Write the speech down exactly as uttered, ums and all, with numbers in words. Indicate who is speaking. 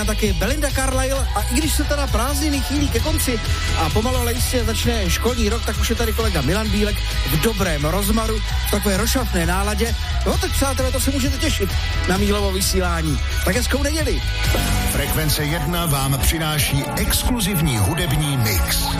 Speaker 1: taky Belinda Carlisle a i když se teda prázdniny chýlí ke konci a pomalu ale jistě začne školní rok, tak už je tady kolega Milan Bílek v dobrém rozmaru, v takové rošafné náladě. No tak přátelé, to se můžete těšit na Mílovo vysílání. Tak hezkou neděli.
Speaker 2: Frekvence jedna vám přináší exkluzivní hudební mix.